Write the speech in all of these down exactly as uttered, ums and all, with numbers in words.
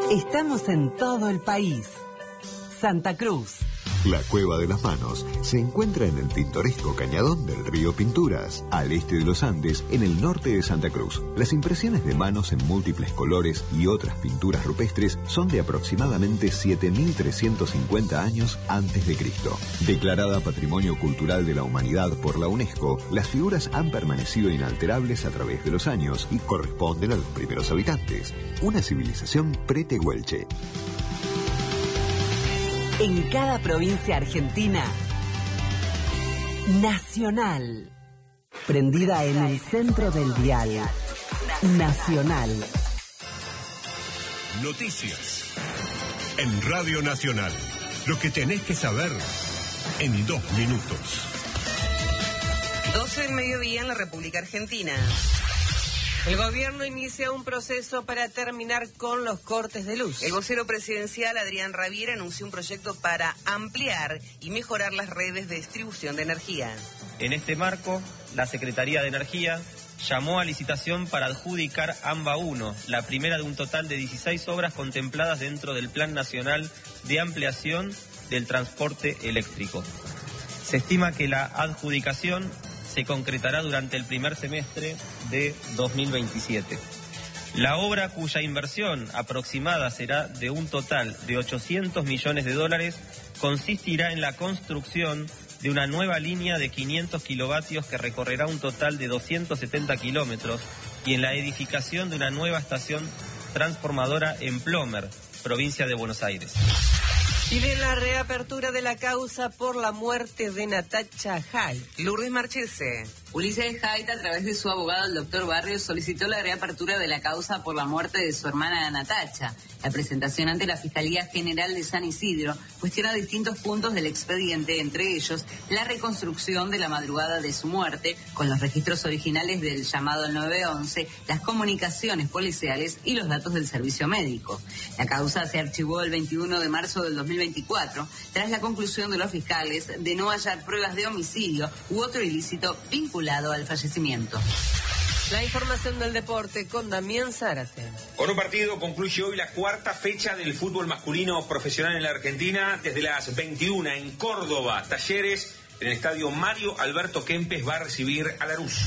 Estamos en todo el país. Santa Cruz. La Cueva de las Manos se encuentra en el pintoresco cañadón del río Pinturas, al este de los Andes, en el norte de Santa Cruz. Las impresiones de manos en múltiples colores y otras pinturas rupestres son de aproximadamente siete mil trescientos cincuenta años antes de Cristo. Declarada Patrimonio Cultural de la Humanidad por la UNESCO, las figuras han permanecido inalterables a través de los años y corresponden a los primeros habitantes, una civilización pretehuelche. En cada provincia argentina, Nacional. Prendida en el centro del dial. Nacional. Noticias. En Radio Nacional. Lo que tenés que saber en dos minutos. doce del mediodía en la República Argentina. El gobierno inicia un proceso para terminar con los cortes de luz. El vocero presidencial, Adrián Raviera, anunció un proyecto para ampliar y mejorar las redes de distribución de energía. En este marco, la Secretaría de Energía llamó a licitación para adjudicar AMBA uno, la primera de un total de dieciséis obras contempladas dentro del Plan Nacional de Ampliación del Transporte Eléctrico. Se estima que la adjudicación se concretará durante el primer semestre de dos mil veintisiete. La obra, cuya inversión aproximada será de un total de ochocientos millones de dólares, consistirá en la construcción de una nueva línea de quinientos kilovatios que recorrerá un total de doscientos setenta kilómetros y en la edificación de una nueva estación transformadora en Plomer, provincia de Buenos Aires. Pide la reapertura de la causa por la muerte de Natacha Haidt. Lourdes Marchese. Ulises Haidt, a través de su abogado, el doctor Barrios, solicitó la reapertura de la causa por la muerte de su hermana Natacha. La presentación ante la Fiscalía General de San Isidro cuestiona distintos puntos del expediente, entre ellos la reconstrucción de la madrugada de su muerte, con los registros originales del llamado al nueve once, las comunicaciones policiales y los datos del servicio médico. La causa se archivó el veintiuno de marzo del dos mil veinticuatro, tras la conclusión de los fiscales de no hallar pruebas de homicidio u otro ilícito vinculado al fallecimiento. La información del deporte con Damián Zárate. Con un partido concluye hoy la cuarta fecha del fútbol masculino profesional en la Argentina. Desde las veintiuna en Córdoba, Talleres, en el estadio Mario Alberto Kempes, va a recibir a Lanús.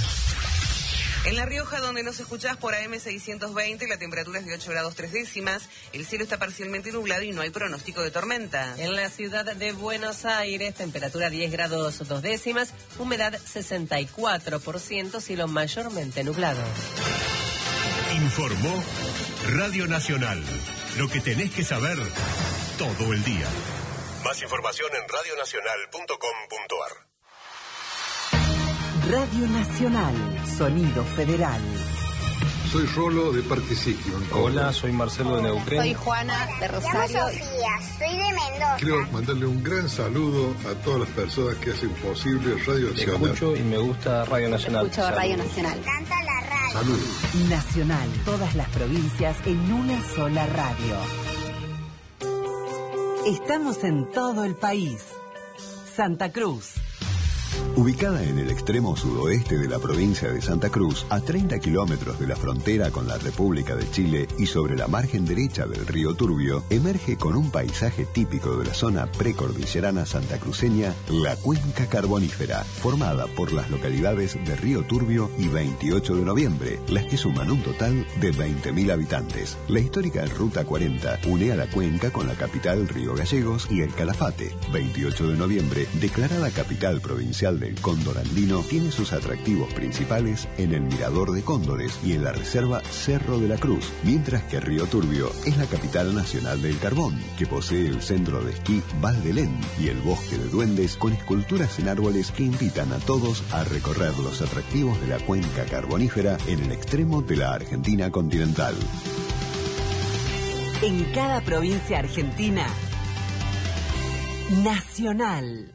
En La Rioja, donde nos escuchás por A M seiscientos veinte, la temperatura es de ocho grados tres décimas, el cielo está parcialmente nublado y no hay pronóstico de tormenta. En la ciudad de Buenos Aires, temperatura diez grados dos décimas, humedad sesenta y cuatro por ciento, cielo mayormente nublado. Informó Radio Nacional. Lo que tenés que saber todo el día. Más información en radio nacional punto com punto a r. Radio Nacional, sonido federal. Soy Rolo de Parque Sitio. Hola, soy Marcelo de Neuquén. Soy Juana de Rosario. Llamo Sofía, soy de Mendoza. Quiero mandarle un gran saludo a todas las personas que hacen posible Radio Nacional. Escucho y me gusta Radio Nacional. Escucho Saludos. Radio Nacional. Canta la radio. Saludos. Nacional, todas las provincias en una sola radio. Estamos en todo el país. Santa Cruz. Ubicada en el extremo sudoeste de la provincia de Santa Cruz, a treinta kilómetros de la frontera con la República de Chile y sobre la margen derecha del río Turbio, emerge con un paisaje típico de la zona precordillerana santacruceña, la Cuenca Carbonífera, formada por las localidades de Río Turbio y veintiocho de noviembre, las que suman un total de veinte mil habitantes. La histórica Ruta cuarenta une a la cuenca con la capital Río Gallegos y el Calafate. veintiocho de noviembre, declarada capital provincial del cóndor andino, tiene sus atractivos principales en el Mirador de Cóndores y en la reserva Cerro de la Cruz, mientras que Río Turbio es la capital nacional del carbón, que posee el centro de esquí Val de Lén y el bosque de duendes con esculturas en árboles que invitan a todos a recorrer los atractivos de la cuenca carbonífera en el extremo de la Argentina continental. En cada provincia argentina, Nacional.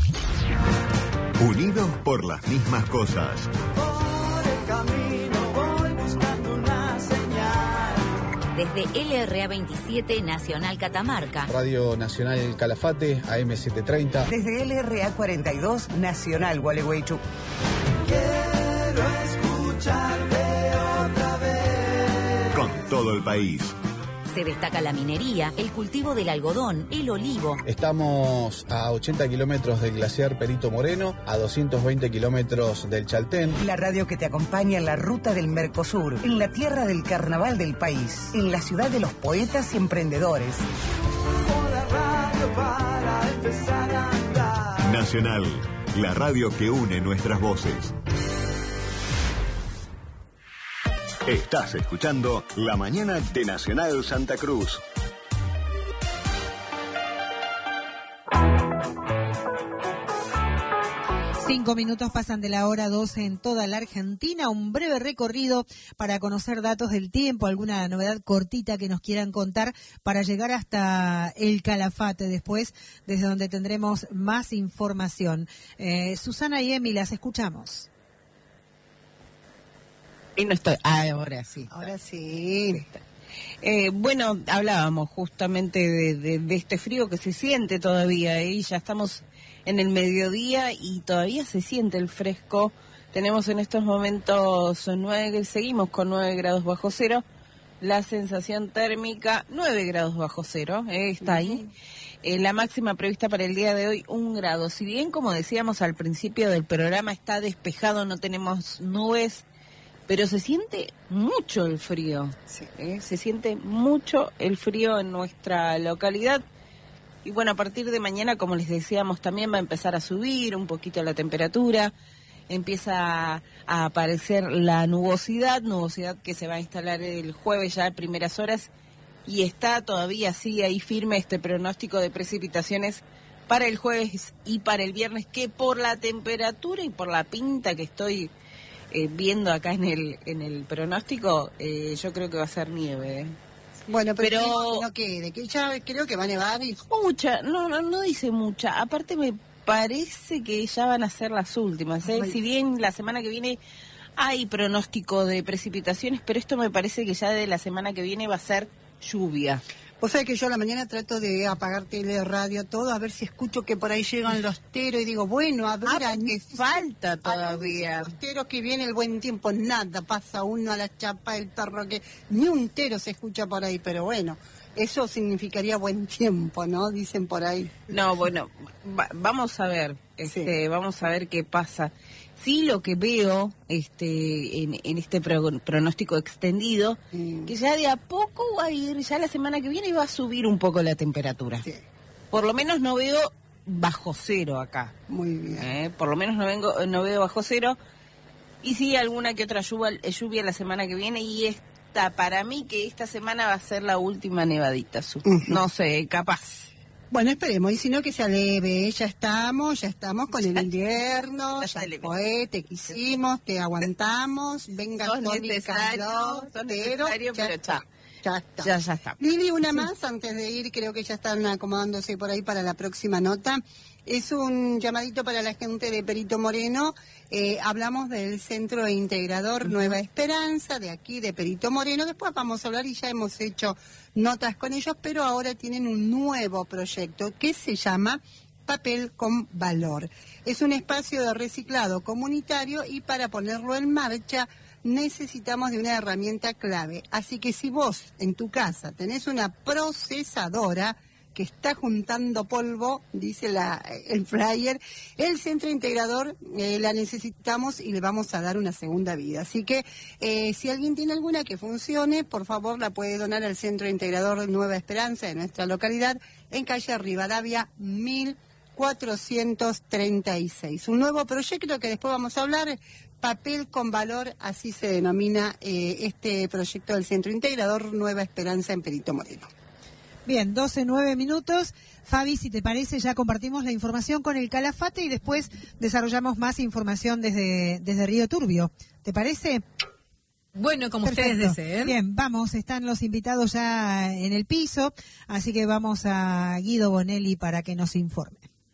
Unidos por las mismas cosas. Por el camino voy buscando una señal. Desde L R A veintisiete Nacional Catamarca. Radio Nacional Calafate, A M setecientos treinta. Desde L R A cuarenta y dos Nacional Gualeguaychú. Quiero escucharte otra vez. Con todo el país. Se destaca la minería, el cultivo del algodón, el olivo. Estamos a ochenta kilómetros del glaciar Perito Moreno, a doscientos veinte kilómetros del Chaltén. La radio que te acompaña en la ruta del Mercosur, en la tierra del carnaval del país, en la ciudad de los poetas y emprendedores. Para empezar a andar. Nacional, la radio que une nuestras voces. Estás escuchando La Mañana de Nacional Santa Cruz. Cinco minutos pasan de la hora doce en toda la Argentina. Un breve recorrido para conocer datos del tiempo, alguna novedad cortita que nos quieran contar para llegar hasta el Calafate después, desde donde tendremos más información. Eh, Susana y Emi, las escuchamos. Y no estoy. Ah, ahora sí. Ahora sí. Eh, bueno, hablábamos justamente de, de, de este frío que se siente todavía, ¿eh? Ya estamos en el mediodía y todavía se siente el fresco. Tenemos en estos momentos nueve, seguimos con nueve grados bajo cero. La sensación térmica, nueve grados bajo cero, ¿eh? Está ahí. Eh, la máxima prevista para el día de hoy, un grado. Si bien, como decíamos al principio del programa, está despejado, no tenemos nubes, pero se siente mucho el frío, sí. ¿eh? Se siente mucho el frío en nuestra localidad. Y bueno, a partir de mañana, como les decíamos, también va a empezar a subir un poquito la temperatura. Empieza a aparecer la nubosidad, nubosidad que se va a instalar el jueves ya a primeras horas. Y está todavía así ahí firme este pronóstico de precipitaciones para el jueves y para el viernes, que por la temperatura y por la pinta que estoy Eh, viendo acá en el en el pronóstico, eh, yo creo que va a ser nieve. ¿eh? Bueno, pero, pero no quede, que ya creo que va a nevar y... Mucha, no, no, no dice mucha. Aparte me parece que ya van a ser las últimas. ¿eh? Si bien la semana que viene hay pronóstico de precipitaciones, pero esto me parece que ya de la semana que viene va a ser lluvia. Vos sabés que yo a la mañana trato de apagar tele, radio, todo, a ver si escucho que por ahí llegan los teros y digo, bueno, a ver... Ah, que falta todavía. Los teros que viene el buen tiempo, nada, pasa uno a la chapa, el perro que... Ni un tero se escucha por ahí, pero bueno, eso significaría buen tiempo, ¿no? Dicen por ahí. No, bueno, va, vamos a ver, este, sí. vamos a ver qué pasa. Sí, lo que veo este, en, en este pro, pronóstico extendido, mm. que ya de a poco va a ir, ya la semana que viene va a subir un poco la temperatura. Sí. Por lo menos no veo bajo cero acá. Muy bien. ¿Eh? Por lo menos no, vengo, no veo bajo cero. Y sí, alguna que otra lluvia, lluvia la semana que viene. Y esta, para mí, que esta semana va a ser la última nevadita. Uh-huh. No sé, capaz. Bueno, esperemos, y si no que se aleve, ya estamos, ya estamos con el invierno, ya fue, te quisimos, te aguantamos, venga todo el calor, pero ya, pero está, ya está. Ya, ya está. Lili, una sí. más, antes de ir, creo que ya están acomodándose por ahí para la próxima nota. Es un llamadito para la gente de Perito Moreno. Eh, hablamos del Centro Integrador uh-huh. Nueva Esperanza, de aquí de Perito Moreno. Después vamos a hablar y ya hemos hecho notas con ellos, pero ahora tienen un nuevo proyecto que se llama Papel con Valor. Es un espacio de reciclado comunitario y para ponerlo en marcha necesitamos de una herramienta clave. Así que si vos en tu casa tenés una procesadora que está juntando polvo, dice la, el flyer, el centro integrador eh, la necesitamos y le vamos a dar una segunda vida. Así que eh, si alguien tiene alguna que funcione, por favor la puede donar al Centro Integrador Nueva Esperanza de nuestra localidad, en calle Rivadavia mil cuatrocientos treinta y seis. Un nuevo proyecto que después vamos a hablar, Papel con Valor, así se denomina eh, este proyecto del Centro Integrador Nueva Esperanza en Perito Moreno. Bien, doce, nueve minutos. Fabi, si te parece, ya compartimos la información con el Calafate y después desarrollamos más información desde, desde Río Turbio. ¿Te parece? Bueno, como Perfecto. Ustedes deseen. Bien, vamos, están los invitados ya en el piso, así que vamos a Guido Bonelli para que nos informe.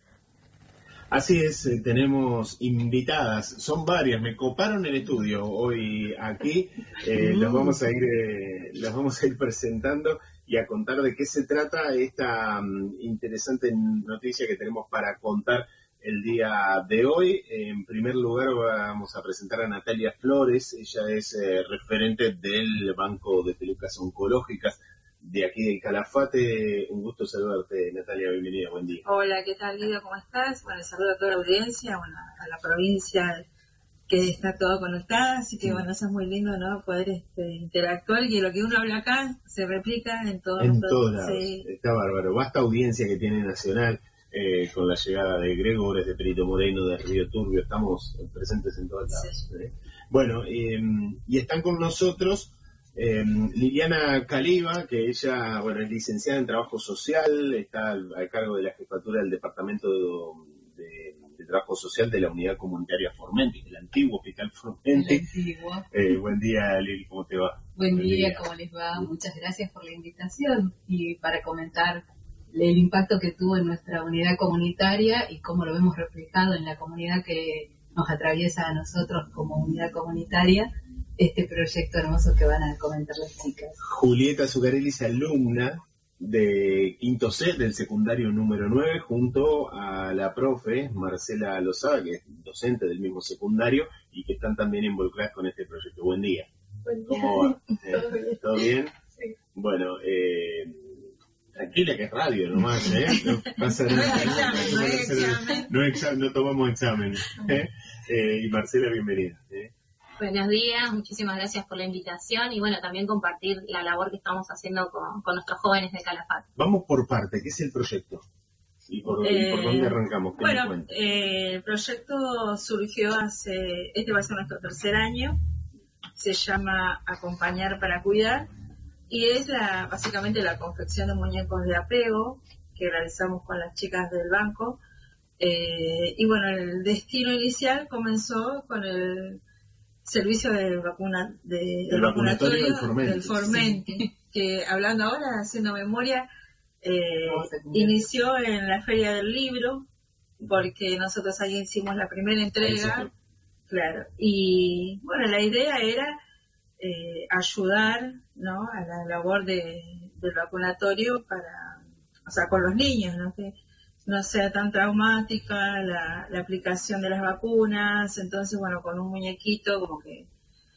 Así es, eh, tenemos invitadas, son varias, me coparon el estudio hoy aquí, eh, mm. los vamos a ir, eh, los vamos a ir presentando y a contar de qué se trata esta um, interesante noticia que tenemos para contar el día de hoy. En primer lugar vamos a presentar a Natalia Flores, ella es eh, referente del Banco de Pelucas Oncológicas de aquí del Calafate. Un gusto saludarte, Natalia, bienvenida, buen día. Hola, ¿qué tal, Guido? ¿Cómo estás? Bueno, saludo a toda la audiencia, bueno, a la provincia que está todo conectada, así que bueno, eso es muy lindo, ¿no? Poder este, interactuar y que lo que uno habla acá se replica en todos En los todos lados, sí. Está bárbaro. Basta audiencia que tiene Nacional eh, con la llegada de Gregores, de Perito Moreno, de Río Turbio, estamos presentes en todos lados. Sí. ¿eh? Bueno, eh, y están con nosotros eh, Liliana Caliba, que ella, bueno, es licenciada en Trabajo Social, está al, al cargo de la jefatura del Departamento de, de, de Trabajo Social de la Unidad Comunitaria Formenti, del antiguo Hospital Formenti. Eh, buen día, Lili, ¿cómo te va? Buen, buen día, día, ¿cómo les va? Muchas gracias por la invitación y para comentar el impacto que tuvo en nuestra unidad comunitaria y cómo lo vemos reflejado en la comunidad que nos atraviesa a nosotros como unidad comunitaria, este proyecto hermoso que van a comentar las chicas. Julieta Zuccarelli es alumna de quinto C del secundario número nueve, junto a la profe Marcela Lozada, que es docente del mismo secundario y que están también involucradas con este proyecto. Buen día. Buen día. ¿Cómo va? ¿Todo bien? ¿Todo bien? Sí. Bueno, eh, tranquila que es radio nomás, ¿eh? No pasa nada. No hay examen, no hay examen. No, examen, no tomamos examen. ¿eh? Eh, y Marcela, bienvenida. ¿eh? Buenos días, muchísimas gracias por la invitación y bueno, también compartir la labor que estamos haciendo con, con nuestros jóvenes de Calafate. Vamos por parte, ¿qué es el proyecto? ¿Y por, eh, y por dónde arrancamos? Bueno, eh, el proyecto surgió hace, este va a ser nuestro tercer año, se llama Acompañar para Cuidar y es la, básicamente la confección de muñecos de apego que realizamos con las chicas del banco. Eh, y bueno, el destino inicial comenzó con el servicio de vacuna de, del vacunatorio, vacunatorio del Formenti, del Formenti sí. Que hablando ahora, haciendo memoria, eh, inició en la Feria del Libro, porque nosotros ahí hicimos la primera entrega, claro, y bueno, la idea era eh, ayudar, ¿no?, a la labor de, del vacunatorio para, o sea, con los niños, ¿no?, que no sea tan traumática la, la aplicación de las vacunas. Entonces, bueno, con un muñequito como que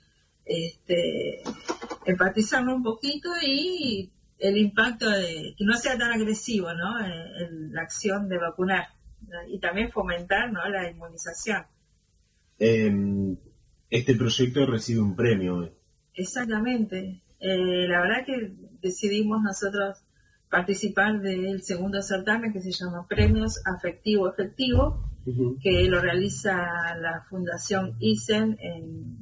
este, empatizarnos un poquito y el impacto de que no sea tan agresivo, ¿no?, en, en la acción de vacunar, ¿no?, y también fomentar, ¿no?, la inmunización. Eh, este proyecto recibe un premio. Exactamente. Eh, la verdad que decidimos nosotros participar del segundo certamen que se llama Premios Afectivo Efectivo, uh-huh. que lo realiza la Fundación ISEN en,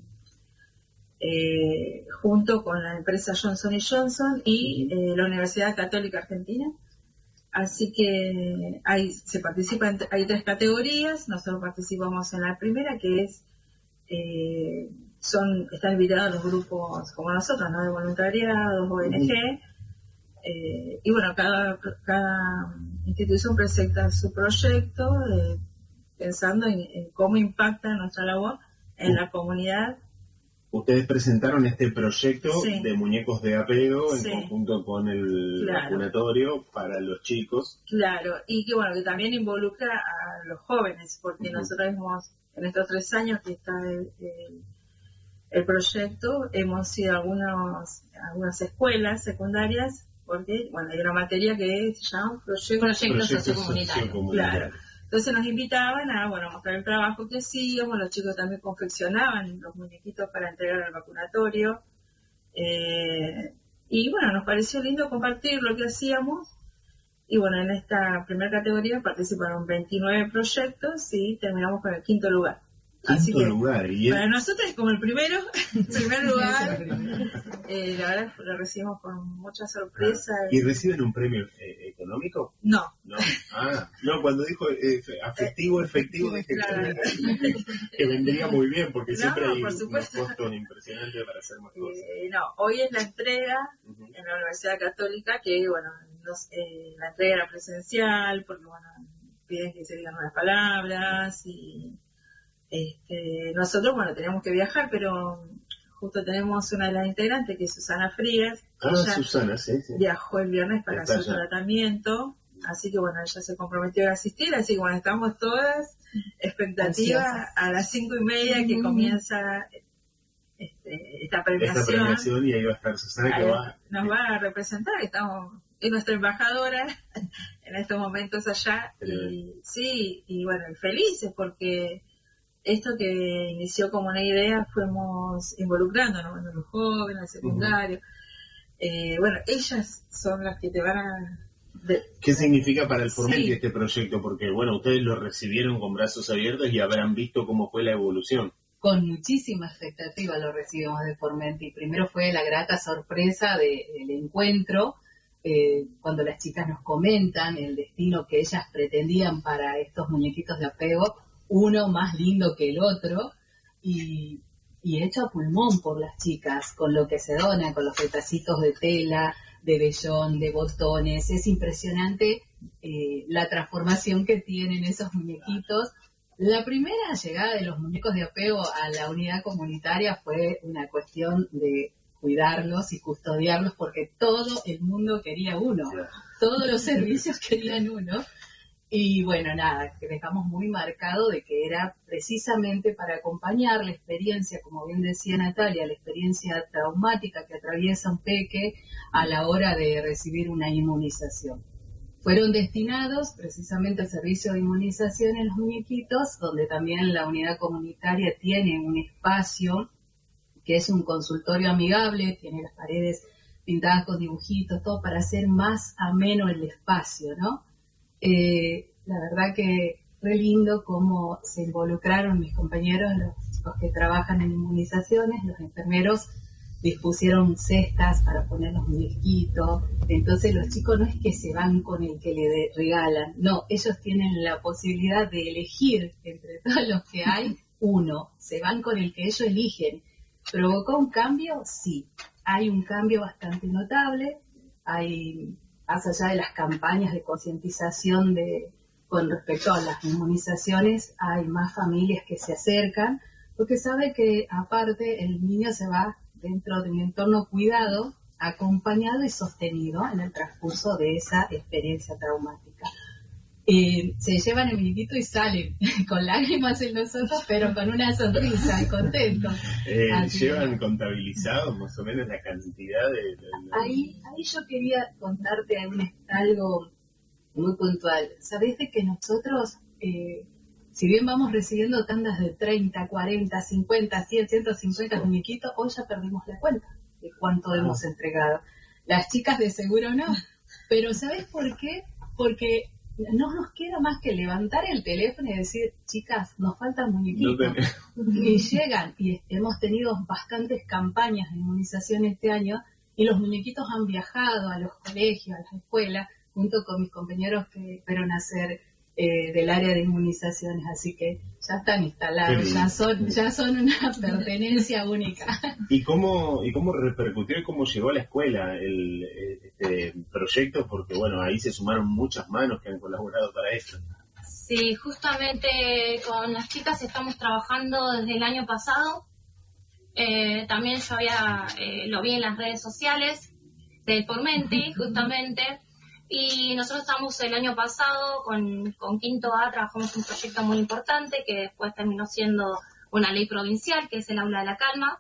eh, junto con la empresa Johnson y Johnson y eh, la Universidad Católica Argentina. Así que hay, se participa en, hay tres categorías. Nosotros participamos en la primera, que es eh, son están invitados los grupos como nosotros, ¿no?, de voluntariados, O N G. Uh-huh. Eh, y bueno, cada, cada institución presenta su proyecto eh, pensando en, en cómo impacta nuestra labor en uh. la comunidad. Ustedes presentaron este proyecto sí. de muñecos de apego en sí. conjunto con el claro. vacunatorio para los chicos. Claro, y que bueno, que también involucra a los jóvenes, porque uh-huh. nosotros hemos, en estos tres años que está el, el, el proyecto, hemos ido a algunos, algunas escuelas secundarias, porque, bueno, hay una materia que se llama Proyecto, Proyecto Sociocomunitario. Claro. Entonces nos invitaban a, bueno, mostrar el trabajo que hacíamos, los chicos también confeccionaban los muñequitos para entregar al vacunatorio. Eh, y bueno, nos pareció lindo compartir lo que hacíamos. Y bueno, en esta primera categoría participaron veintinueve proyectos y terminamos con el quinto lugar. Quinto Así que, lugar. ¿Y para nosotros es como el primero, primer lugar. eh, la verdad lo recibimos con mucha sorpresa. Ah, ¿y reciben un premio eh, económico? No. No. Ah, no, cuando dijo eh, afectivo, efectivo, dije claro. que, que vendría muy bien, porque no, siempre hay unos costos impresionantes para hacer más cosas. Eh, no, hoy es la entrega uh-huh. en la Universidad Católica, que bueno, nos, eh, la entrega era presencial, porque bueno, piden que se digan unas palabras y... Este, nosotros, bueno, teníamos que viajar, pero justo tenemos una de las integrantes, que es Susana Frías. Ah, Susana, sí, sí. Viajó el viernes para Está su ya. tratamiento, así que bueno, ella se comprometió a asistir, así que bueno, estamos todas expectativas a las cinco y media que mm. comienza este, esta premiación. Esta premiación y ahí va a estar Susana, que va... Nos va a representar, estamos, es nuestra embajadora en estos momentos allá. Y, sí, y bueno, felices porque esto que inició como una idea fuimos involucrándonos, bueno, los jóvenes, el secundario. Uh-huh. eh, bueno, ellas son las que te van a... De... ¿Qué significa para el Formenti sí. este proyecto? Porque, bueno, ustedes lo recibieron con brazos abiertos y habrán visto cómo fue la evolución. Con muchísima expectativa lo recibimos de Formenti. Primero fue la grata sorpresa de, del encuentro, eh, cuando las chicas nos comentan el destino que ellas pretendían para estos muñequitos de apego, uno más lindo que el otro, y, y hecho a pulmón por las chicas, con lo que se dona, con los retacitos de tela, de vellón, de botones. Es impresionante eh, la transformación que tienen esos muñequitos. La primera llegada de los muñecos de apego a la unidad comunitaria fue una cuestión de cuidarlos y custodiarlos porque todo el mundo quería uno, todos los servicios querían uno. Y bueno, nada, que dejamos muy marcado de que era precisamente para acompañar la experiencia, como bien decía Natalia, la experiencia traumática que atraviesa un peque a la hora de recibir una inmunización. Fueron destinados precisamente al servicio de inmunización en los muñequitos, donde también la unidad comunitaria tiene un espacio que es un consultorio amigable, tiene las paredes pintadas con dibujitos, todo para hacer más ameno el espacio, ¿no? Eh, la verdad que fue lindo cómo se involucraron mis compañeros, los, los que trabajan en inmunizaciones, los enfermeros dispusieron cestas para poner los muñequitos. Entonces los chicos no es que se van con el que le de, regalan, no, ellos tienen la posibilidad de elegir entre todos los que hay uno, se van con el que ellos eligen. ¿Provocó un cambio? Sí, hay un cambio bastante notable, hay, más allá de las campañas de concientización de con respecto a las inmunizaciones, hay más familias que se acercan, porque sabe que aparte el niño se va dentro de un entorno cuidado, acompañado y sostenido en el transcurso de esa experiencia traumática. Eh, se llevan el muñequito y salen con lágrimas en los ojos, pero con una sonrisa y contentos. Eh, ¿Llevan contabilizado más o menos la cantidad de...? de, de... Ahí, ahí yo quería contarte un, algo muy puntual. Sabés de que nosotros... Eh, Si bien vamos recibiendo tandas de treinta, cuarenta, cincuenta, cien, ciento cincuenta muñequitos, hoy ya perdimos la cuenta de cuánto ah. hemos entregado. Las chicas de seguro no. Pero ¿sabes por qué? Porque no nos queda más que levantar el teléfono y decir, chicas, nos faltan muñequitos. No y llegan, y hemos tenido bastantes campañas de inmunización este año, y los muñequitos han viajado a los colegios, a las escuelas, junto con mis compañeros que fueron a hacer... Eh, del área de inmunizaciones, así que ya están instalados, ya son ya son una pertenencia única. ¿Y cómo y cómo repercutió y cómo llegó a la escuela el, este proyecto? Porque bueno, ahí se sumaron muchas manos que han colaborado para esto. Sí, justamente con las chicas estamos trabajando desde el año pasado. Eh, también yo había eh, lo vi en las redes sociales del Formenti, justamente. Y nosotros estamos el año pasado con, con Quinto A, trabajamos un proyecto muy importante que después terminó siendo una ley provincial, que es el Aula de la Calma,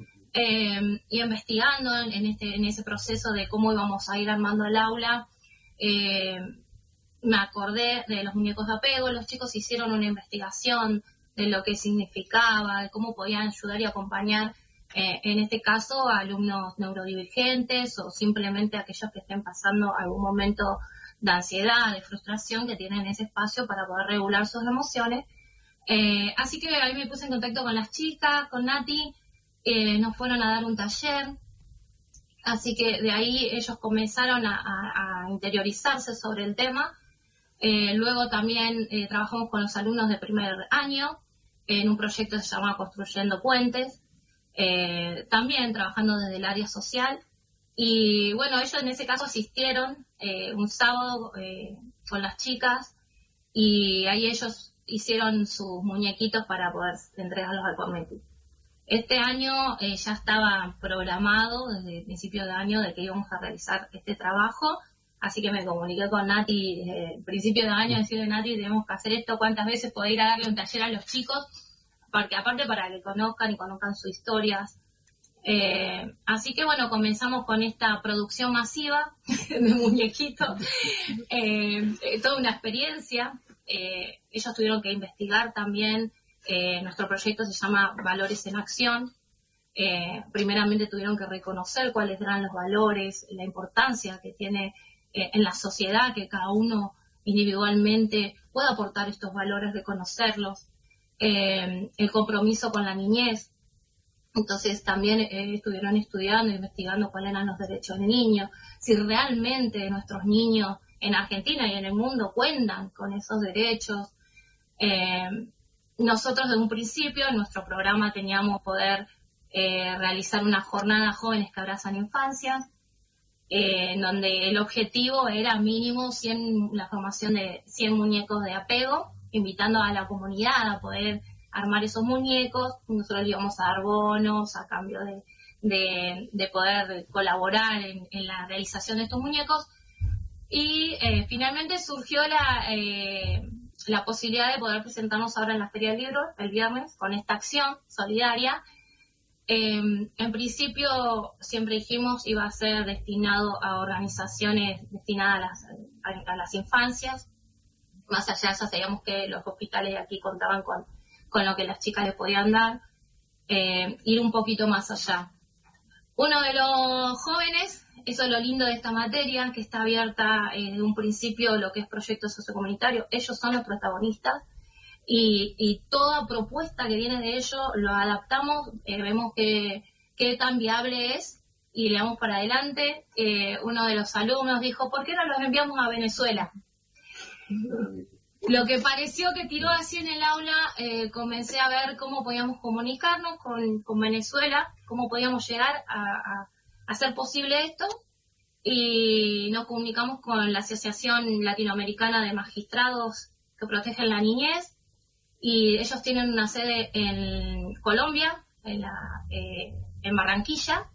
eh, y investigando en, en, este, en ese proceso de cómo íbamos a ir armando el aula, eh, me acordé de los muñecos de apego. Los chicos hicieron una investigación de lo que significaba, de cómo podían ayudar y acompañar Eh, en este caso a alumnos neurodivergentes o simplemente aquellos que estén pasando algún momento de ansiedad, de frustración, que tienen ese espacio para poder regular sus emociones. Eh, así que ahí me puse en contacto con las chicas, con Nati, eh, nos fueron a dar un taller, así que de ahí ellos comenzaron a, a, a interiorizarse sobre el tema. Eh, luego también eh, trabajamos con los alumnos de primer año en un proyecto que se llama Construyendo Puentes, Eh, también trabajando desde el área social, y bueno, ellos en ese caso asistieron eh, un sábado eh, con las chicas, y ahí ellos hicieron sus muñequitos para poder entregarlos al Formenti. Este año eh, ya estaba programado desde el principio de año de que íbamos a realizar este trabajo, así que me comuniqué con Nati desde el principio de año, decirle, Nati, tenemos que hacer esto, cuántas veces poder ir a darle un taller a los chicos, porque aparte para que conozcan y conozcan sus historias, Eh, así que bueno, comenzamos con esta producción masiva de muñequitos, eh, eh, toda una experiencia. Eh, ellos tuvieron que investigar también, eh, nuestro proyecto se llama Valores en Acción. Eh, primeramente tuvieron que reconocer cuáles eran los valores, la importancia que tiene eh, en la sociedad que cada uno individualmente pueda aportar estos valores, reconocerlos, eh, el compromiso con la niñez. Entonces también eh, estuvieron estudiando, investigando cuáles eran los derechos del niño, si realmente nuestros niños en Argentina y en el mundo cuentan con esos derechos. Eh, nosotros desde un principio en nuestro programa teníamos poder eh, realizar una jornada jóvenes que abrazan infancias, eh, en donde el objetivo era mínimo cien, la formación de cien muñecos de apego, invitando a la comunidad a poder armar esos muñecos. Nosotros le íbamos a dar bonos a cambio de, de, de poder colaborar en, en la realización de estos muñecos. Y eh, finalmente surgió la, eh, la posibilidad de poder presentarnos ahora en la Feria del Libro el viernes con esta acción solidaria. Eh, en principio siempre dijimos iba a ser destinado a organizaciones destinadas a las, a, a las infancias. Más allá ya sabíamos que los hospitales de aquí contaban con con lo que las chicas le podían dar, eh, ir un poquito más allá. Uno de los jóvenes, eso es lo lindo de esta materia, que está abierta eh, desde un principio lo que es proyecto sociocomunitario, ellos son los protagonistas, y, y toda propuesta que viene de ellos lo adaptamos, eh, vemos que, que tan viable es, y le damos para adelante. Eh, uno de los alumnos dijo, ¿por qué no los enviamos a Venezuela? Lo que pareció que tiró así en el aula, eh, comencé a ver cómo podíamos comunicarnos con, con Venezuela, cómo podíamos llegar a, a, a hacer posible esto, y nos comunicamos con la Asociación Latinoamericana de Magistrados que Protegen la Niñez, y ellos tienen una sede en Colombia, en, la, eh, en Barranquilla,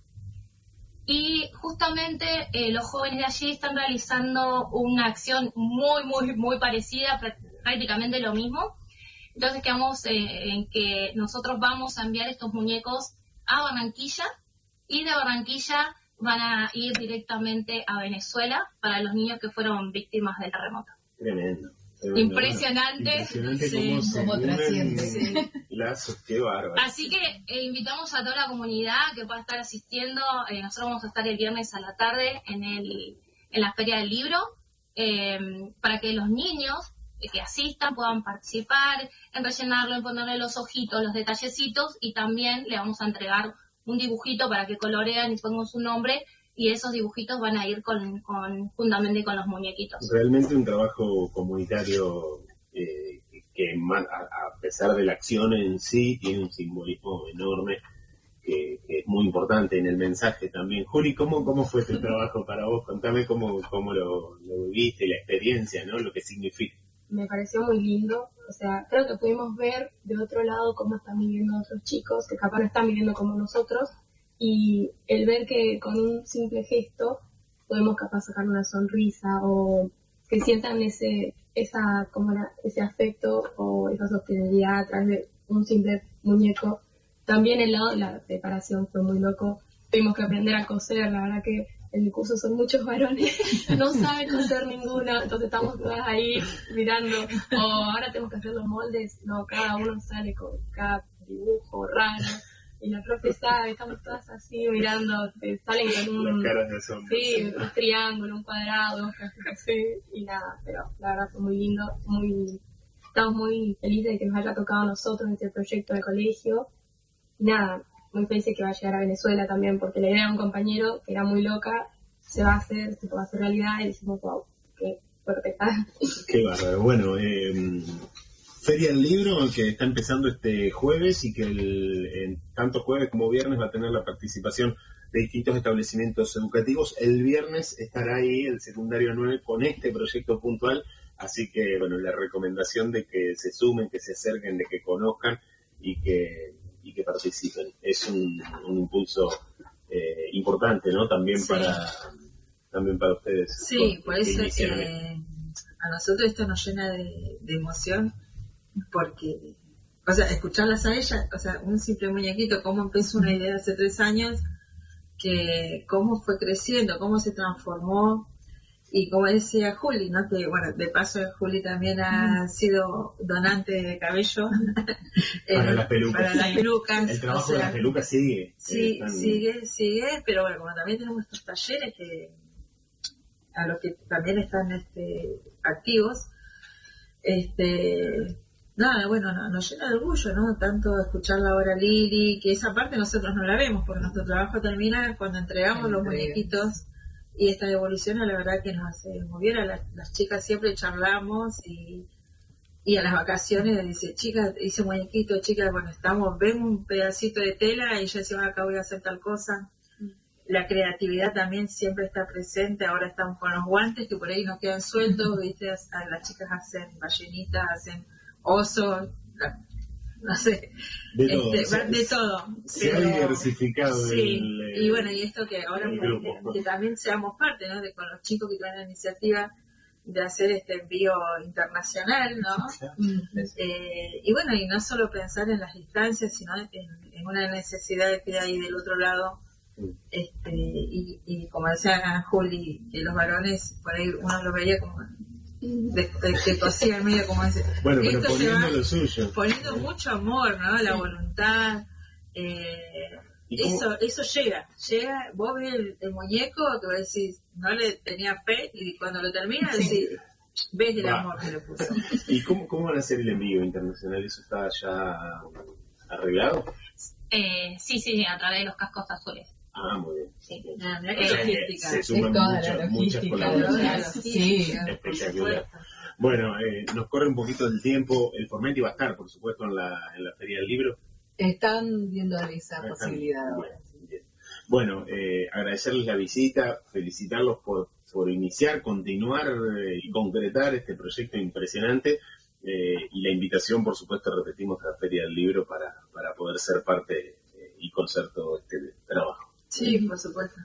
y justamente eh, los jóvenes de allí están realizando una acción muy, muy, muy parecida, prácticamente lo mismo. Entonces quedamos eh, en que nosotros vamos a enviar estos muñecos a Barranquilla, y de Barranquilla van a ir directamente a Venezuela para los niños que fueron víctimas del terremoto. Tremendo. Impresionante, Impresionante sí, cómo se cómo trasciende, sí. Lazos, qué bárbaro. Así que eh, invitamos a toda la comunidad que pueda estar asistiendo. Eh, nosotros vamos a estar el viernes a la tarde en el en la Feria del Libro, eh, para que los niños eh, que asistan puedan participar, en rellenarlo, en ponerle los ojitos, los detallecitos, y también le vamos a entregar un dibujito para que colorean y pongan su nombre, y esos dibujitos van a ir con, con juntamente con los muñequitos. Realmente un trabajo comunitario eh, que a, a pesar de la acción en sí tiene un simbolismo enorme que, que es muy importante en el mensaje también. Juli, ¿cómo, cómo fue este trabajo para vos? Contame cómo, cómo lo, lo viviste, la experiencia, ¿no? Lo que significa. Me pareció muy lindo, o sea, creo que pudimos ver de otro lado cómo están viviendo otros chicos que capaz no están viviendo como nosotros, y el ver que con un simple gesto podemos capaz sacar una sonrisa, o que sientan ese esa como era, ese afecto o esa sostenibilidad a través de un simple muñeco. También el lado de la preparación fue muy loco, tuvimos que aprender a coser, la verdad que en mi curso son muchos varones, no saben coser ninguno, entonces estamos todas ahí mirando, o oh, ahora tenemos que hacer los moldes, no, cada uno sale con cada dibujo raro, y la profe sabe, estamos todas así mirando, te salen con un, sí, un triángulo, un cuadrado, así, y nada, pero la verdad fue muy lindo, muy, estamos muy felices de que nos haya tocado a nosotros este proyecto de colegio, y nada, muy feliz de que va a llegar a Venezuela también, porque la idea de un compañero que era muy loca, se va a hacer, se va a hacer realidad, y decimos, wow, qué fuerte. Qué bárbaro. Bueno, eh, Feria del Libro, que está empezando este jueves, y que el, en tanto jueves como viernes va a tener la participación de distintos establecimientos educativos. El viernes estará ahí el secundario nueve con este proyecto puntual, así que, bueno, la recomendación de que se sumen, que se acerquen, de que conozcan y que y que participen. Es un, un impulso eh, importante, ¿no? También sí. para también para ustedes. Sí, por eso eh, a nosotros esto nos llena de, de emoción, porque o sea, escucharlas a ella, o sea, un simple muñequito, cómo empezó una idea hace tres años, que cómo fue creciendo, cómo se transformó, y como decía Juli, ¿no? Que bueno, de paso Juli también ha sido donante de cabello para las pelucas. Para las pelucas. El trabajo o sea, de las pelucas sigue. Sí, Están... sigue, sigue, pero bueno, como también tenemos estos talleres que a los que también están este, activos, este nada, bueno, no, nos llena de orgullo, ¿no? Tanto escucharla ahora Lili, que esa parte nosotros no la vemos, porque nuestro trabajo termina cuando entregamos los muñequitos, y esta devolución la verdad que nos hace muy bien. A la, las chicas siempre charlamos, y, y a las vacaciones dice, chicas, hice muñequito, chicas, bueno, estamos, vemos un pedacito de tela y ya decimos, acá voy a hacer tal cosa. La creatividad también siempre está presente. Ahora estamos con los guantes que por ahí nos quedan sueltos, ¿viste? A, las chicas hacen ballenitas, hacen osos, no sé, de todo, este, se, de todo. Se pero, ha diversificado. Sí, el, y bueno, y esto que ahora que, que, que también seamos parte, ¿no? De con los chicos que traen la iniciativa de hacer este envío internacional, ¿no? Sí. Eh, y bueno, y no solo pensar en las distancias, sino en, en una necesidad que hay del otro lado. Este, y, y como decía Juli, que los varones por ahí uno lo veía como de, de, que cosían medio como ese. Bueno, pero esto poniendo va lo suyo, poniendo mucho amor, ¿no? La voluntad, eh, eso eso llega llega vos ves el, el muñeco que vos decís no le tenía fe, y cuando lo termina decís, ves el amor que le puso. ¿Y cómo, cómo van a hacer el envío internacional? ¿Eso está ya arreglado? Eh, sí, sí, a través de los cascos azules. Ah, muy bien. Sí. Ah, mira o sea, que logística. Se suman muchas, muchas colaboraciones. Sí, espectacular. Bueno, eh, nos corre un poquito del tiempo. El Formenti va a estar, por supuesto, en la, en la Feria del Libro. Están viendo esa Están, posibilidad ahora. Bueno, eh, agradecerles la visita, felicitarlos por, por iniciar, continuar eh, y concretar este proyecto impresionante. Eh, y la invitación, por supuesto, repetimos, a la Feria del Libro para, para poder ser parte eh, y conocer todo este trabajo. Sí, por supuesto.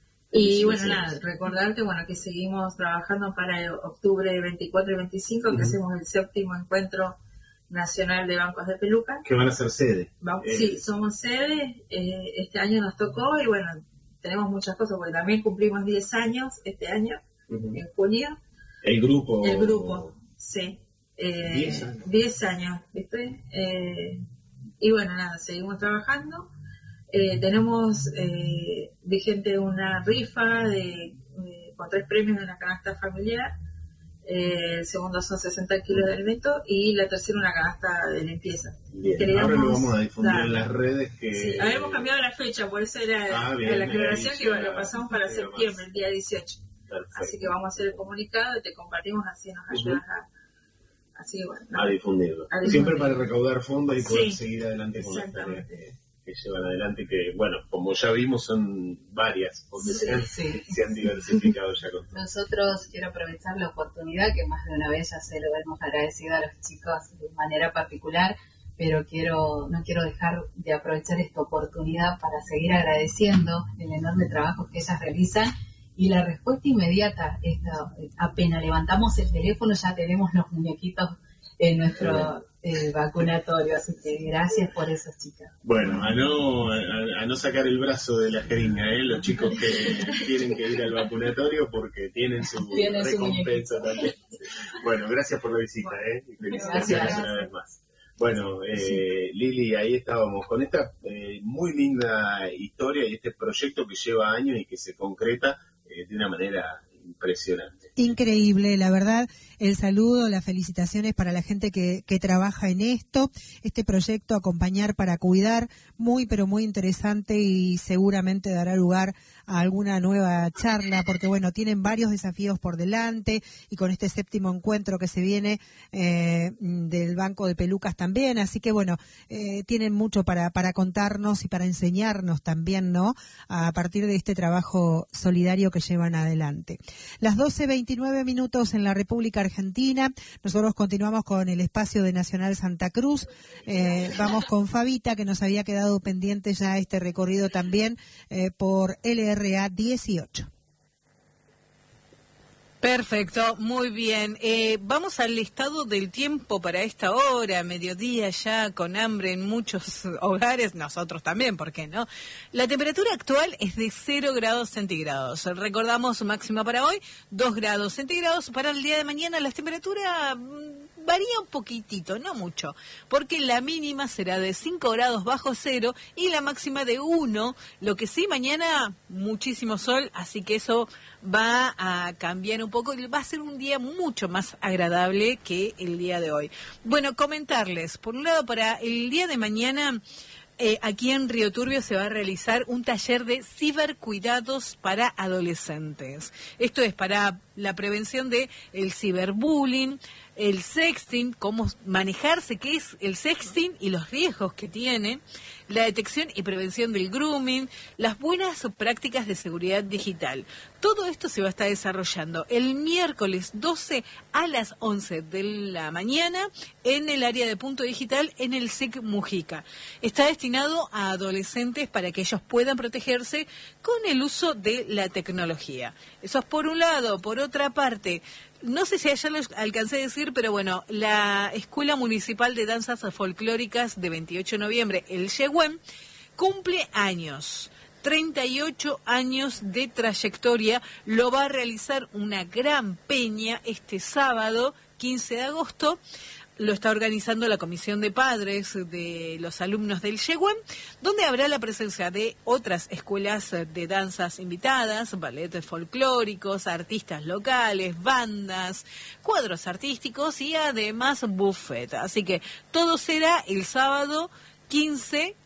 Y bueno, nada, recordarte bueno que seguimos trabajando para octubre veinticuatro y veinticinco, uh-huh. que hacemos el séptimo encuentro nacional de bancos de peluca. Que van a ser sede. Va, eh. Sí, somos sede, eh, este año nos tocó, y bueno, tenemos muchas cosas, porque también cumplimos diez años este año, uh-huh. en junio. El grupo. El grupo, sí. Eh, diez años. diez años, ¿viste? Eh, y bueno, nada, seguimos trabajando. Eh, tenemos eh, vigente una rifa de, de con tres premios de una canasta familiar. Eh, el segundo son sesenta kilos de alimento, y la tercera una canasta de limpieza. Bien, Queríamos, ahora lo vamos a difundir dar. en las redes. Que... Sí, habíamos cambiado la fecha, por eso era ah, bien, la aclaración que lo pasamos para bien, septiembre, más. el día dieciocho. Perfecto. Así que vamos a hacer el comunicado y te compartimos, así nos ayudas uh-huh. a... Así, bueno, a, difundirlo. a difundirlo. Siempre para recaudar fondos y poder sí, seguir adelante con las tareas que, que llevan adelante, que bueno, como ya vimos son varias, porque sí, se, han, sí. se han diversificado ya con Nosotros quiero aprovechar la oportunidad, que más de una vez ya se lo hemos agradecido a los chicos de manera particular, pero quiero no quiero dejar de aprovechar esta oportunidad para seguir agradeciendo el enorme trabajo que ellas realizan. Y la respuesta inmediata, esta, apenas levantamos el teléfono ya tenemos los muñequitos en nuestro eh, vacunatorio, así que gracias por eso, chicas. Bueno, a no a, a no sacar el brazo de la jeringa, ¿eh? Los chicos que tienen que ir al vacunatorio porque tienen su ¿Tienen recompensa su también. Bueno, gracias por la visita, ¿eh? Y felicitaciones gracias. una vez más. Bueno, eh, sí. Lili, ahí estábamos con esta eh, muy linda historia y este proyecto que lleva años y que se concreta de una manera impresionante. Increíble, la verdad, el saludo, las felicitaciones para la gente que, que trabaja en esto, este proyecto Acompañar para Cuidar, muy pero muy interesante, y seguramente dará lugar a alguna nueva charla, porque bueno, tienen varios desafíos por delante, y con este séptimo encuentro que se viene eh, del Banco de Pelucas también, así que bueno, eh, tienen mucho para, para contarnos y para enseñarnos también, ¿no?, a partir de este trabajo solidario que llevan adelante. Las doce veintinueve minutos en la República Argentina. Nosotros continuamos con el espacio de Nacional Santa Cruz. Eh, vamos con Fabita, que nos había quedado pendiente ya este recorrido también eh, por L R A dieciocho. Perfecto, muy bien. Eh, vamos al estado del tiempo para esta hora, mediodía ya, con hambre en muchos hogares, nosotros también, ¿por qué no? La temperatura actual es de cero grados centígrados. Recordamos máxima para hoy, dos grados centígrados. Para el día de mañana las temperaturas varía un poquitito, no mucho, porque la mínima será de cinco grados bajo cero y la máxima de uno. Lo que sí, mañana muchísimo sol, así que eso va a cambiar un poco y va a ser un día mucho más agradable que el día de hoy. Bueno, comentarles, por un lado, para el día de mañana, eh, aquí en Río Turbio se va a realizar un taller de cibercuidados para adolescentes. Esto es para la prevención de el ciberbullying, el sexting, cómo manejarse, qué es el sexting y los riesgos que tiene, la detección y prevención del grooming, las buenas prácticas de seguridad digital. Todo esto se va a estar desarrollando el miércoles doce a las once de la mañana en el área de punto digital en el S E C Mujica. Está destinado a adolescentes para que ellos puedan protegerse con el uso de la tecnología. Eso es por un lado. Por otra parte, no sé si ayer lo alcancé a decir, pero bueno, la Escuela Municipal de Danzas Folclóricas de veintiocho de noviembre, el Yehuen, cumple años. treinta y ocho años de trayectoria, lo va a realizar una gran peña este sábado, quince de agosto, lo está organizando la Comisión de Padres de los alumnos del Yehuen, donde habrá la presencia de otras escuelas de danzas invitadas, balletes folclóricos, artistas locales, bandas, cuadros artísticos y además buffet. Así que todo será el sábado quince